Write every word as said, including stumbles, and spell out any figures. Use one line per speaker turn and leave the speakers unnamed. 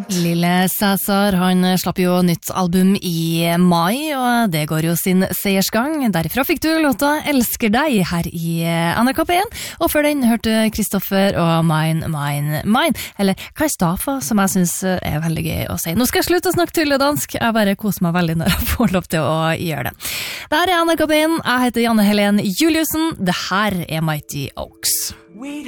Lille Cæsar, han slapp jo nytt album i mai, og det går jo sin seiersgang. Derifra fikk du låta Elsker deg her i N R K P en, og før den hørte Kristoffer og Mine, Mine, Mine, eller Kristoffer, som jeg synes er veldig gøy å si. Nå skal jeg slutte å snakke tulledansk, jeg bare koser meg veldig når jeg får lov til å gjøre det. Det her er N R K P en, jeg heter Janne Helen Juliussen, det her er Mighty Oaks.